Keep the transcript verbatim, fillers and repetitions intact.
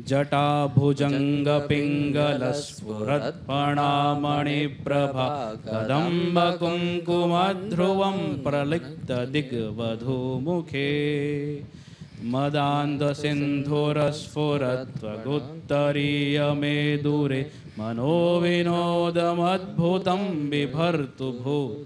जटाभुजङ्गपिङ्गलस्फुरत्फणामणिप्रभा कदम्बकुङ्कुमध्रुवं प्रलिप्तदिग्वधूमुखे मदान्धसिन्धुरस्फुरत्वगुत्तरीयमेदुरे मनोविनोदमद्भुतं बिभर्तु भूत